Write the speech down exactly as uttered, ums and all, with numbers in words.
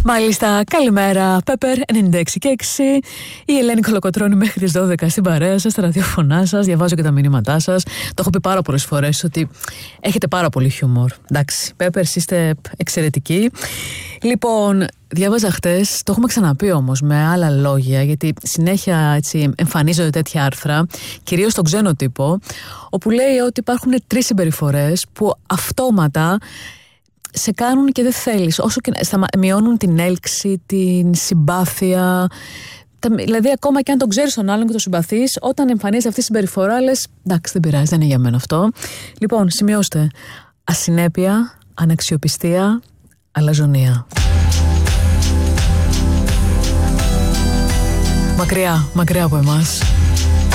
Μάλιστα, καλημέρα. Πέπερ ενενήντα έξι και έξι. Η Ελένη Κολοκοτρώνη μέχρι τις δώδεκα στην παρέα σας, στα ραδιοφωνά σας. Διαβάζω και τα μηνύματά σας. Το έχω πει πάρα πολλές φορές ότι έχετε πάρα πολύ χιούμορ. Εντάξει, Πέπερ, είστε εξαιρετικοί. Λοιπόν, διάβαζα χτες, το έχουμε ξαναπεί όμως με άλλα λόγια, γιατί συνέχεια έτσι εμφανίζονται τέτοια άρθρα, κυρίως στον ξένο τύπο, όπου λέει ότι υπάρχουν τρεις συμπεριφορές που αυτόματα σε κάνουν και δεν θέλεις, όσο και μειώνουν την έλξη, την συμπάθεια. Δηλαδή, ακόμα και αν τον ξέρεις τον άλλον και τον συμπαθείς, όταν εμφανίζεται αυτή η συμπεριφορά, λες εντάξει, δεν πειράζει, δεν είναι για μένα αυτό. Λοιπόν, σημειώστε: ασυνέπεια, αναξιοπιστία, αλαζονία. Μακριά, μακριά από εμάς.